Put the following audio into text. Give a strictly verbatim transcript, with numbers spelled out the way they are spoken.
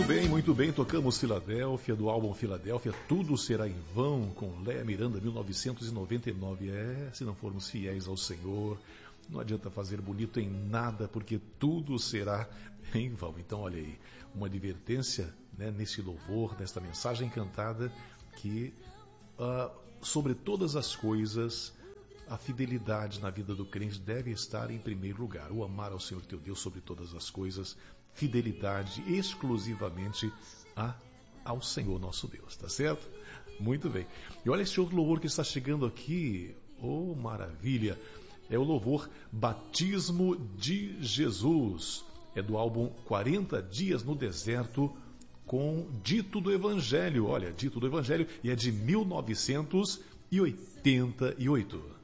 bem, muito bem, tocamos Filadélfia, do álbum Filadélfia, Tudo Será em Vão, com Léa Miranda, mil novecentos e noventa e nove. É, se não formos fiéis ao Senhor, não adianta fazer bonito em nada, porque tudo será em vão. Então, olha aí, uma advertência, né, nesse louvor, nesta mensagem cantada, que uh, sobre todas as coisas, a fidelidade na vida do crente deve estar em primeiro lugar. O amar ao Senhor teu Deus sobre todas as coisas, fidelidade exclusivamente a, ao Senhor nosso Deus, tá certo? Muito bem. E olha esse outro louvor que está chegando aqui. Oh, maravilha! É o louvor Batismo de Jesus. É do álbum quarenta Dias no Deserto, com Dito do Evangelho. Olha, Dito do Evangelho, e é de mil novecentos e oitenta e oito.